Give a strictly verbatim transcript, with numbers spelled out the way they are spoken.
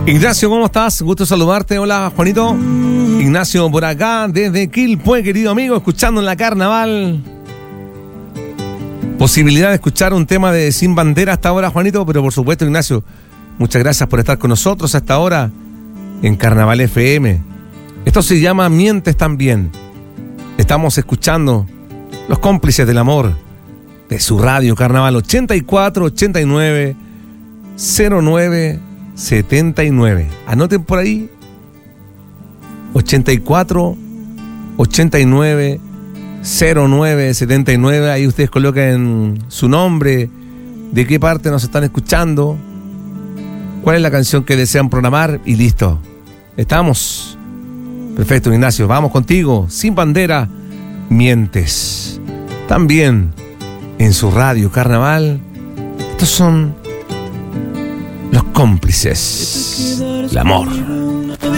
Ignacio, ¿cómo estás? Gusto saludarte. Hola, Juanito. Ignacio por acá, desde Quilpué, querido amigo, escuchando en la Carnaval. Posibilidad de escuchar un tema de Sin Bandera hasta ahora, Juanito, pero por supuesto, Ignacio, muchas gracias por estar con nosotros hasta ahora en Carnaval F M. Esto se llama Mientes también. Estamos escuchando Los Cómplices del Amor de su radio Carnaval ochenta y cuatro ochenta y nueve cero nueve setenta y nueve. Anoten por ahí. ochenta y cuatro ochenta y nueve cero nueve setenta y nueve. Ahí ustedes colocan su nombre, de qué parte nos están escuchando, cuál es la canción que desean programar y listo. ¿Estamos? Perfecto, Ignacio. Vamos contigo. Sin Bandera, Mientes. También en su radio Carnaval. Estos son Los Cómplices del Amor.